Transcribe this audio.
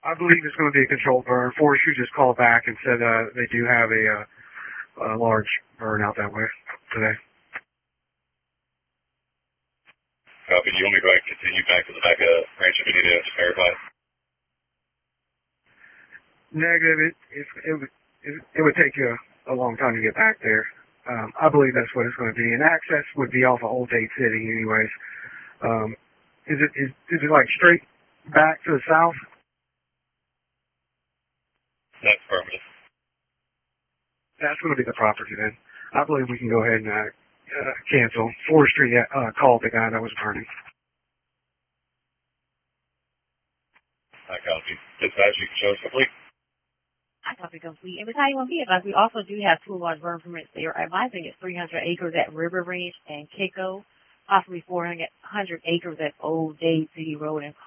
I believe it's going to be a controlled burn. Forestry just called back and said they do have a large burn out that way today. Copy. Do you want me to go ahead and continue back to the back of ranch if we need to just verify? Negative. It would take you a long time to get back there. I believe that's what it's going to be. And access would be off of Old Date City anyways. Is it like straight back to the south? That's affirmative. That's going to be the property then. I believe we can go ahead and cancel. Forestry called the guy that was burning. I copy. Dispatch, you can show us complete. I copy complete. And besides one be advised, we also do have 2 large burn permits. They are advising it's 300 acres at River Range and Keiko, possibly 400 acres at Old Dade City Road and